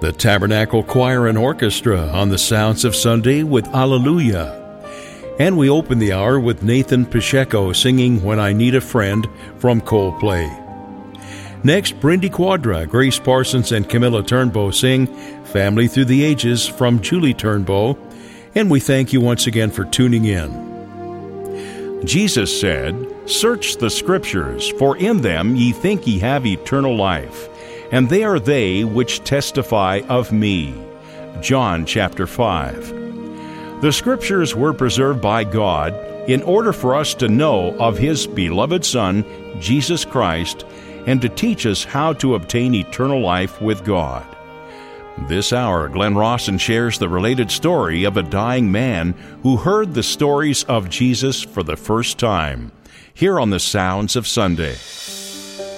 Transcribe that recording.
the Tabernacle Choir and Orchestra on the Sounds of Sunday with Alleluia. And we open the hour with Nathan Pacheco singing When I Need a Friend from Coldplay. Next, Brindy Quadra, Grace Parsons, and Camilla Turnbow sing Family Through the Ages from Julie Turnbow. And we thank you once again for tuning in. Jesus said, "Search the Scriptures, for in them ye think ye have eternal life, and they are they which testify of me." John chapter 5. The Scriptures were preserved by God in order for us to know of His beloved Son, Jesus Christ, and to teach us how to obtain eternal life with God. This hour, Glenn Rawson shares the related story of a dying man who heard the stories of Jesus for the first time, here on the Sounds of Sunday.